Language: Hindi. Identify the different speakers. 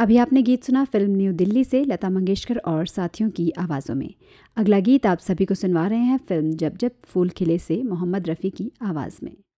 Speaker 1: अभी आपने गीत सुना फिल्म न्यू दिल्ली से लता मंगेशकर और साथियों की आवाज़ों में। अगला गीत आप सभी को सुनवा रहे हैं फिल्म जब जब फूल खिले से मोहम्मद रफ़ी की आवाज़ में।